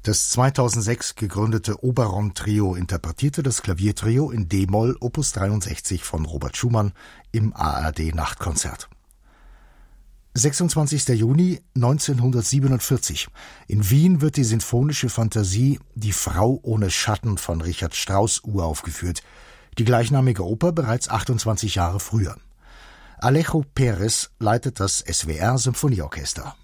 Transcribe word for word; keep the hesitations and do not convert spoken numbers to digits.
Das zweitausendsechs gegründete Oberon-Trio interpretierte das Klaviertrio in D-Moll Opus dreiundsechzig von Robert Schumann im A R D-Nachtkonzert. sechsundzwanzigster Juni neunzehnhundertsiebenundvierzig. In Wien wird die sinfonische Fantasie »Die Frau ohne Schatten« von Richard Strauss uraufgeführt. Die gleichnamige Oper bereits achtundzwanzig Jahre früher. Alejo Pérez leitet das S W R-Symphonieorchester.